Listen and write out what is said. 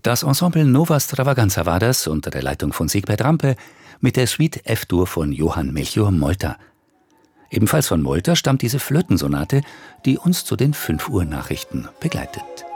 Das Ensemble Nova Stravaganza war das, unter der Leitung von Sigbert Rampe, mit der Suite F-Dur von Johann Melchior Molter. Ebenfalls von Molter stammt diese Flötensonate, die uns zu den 5 Uhr Nachrichten begleitet.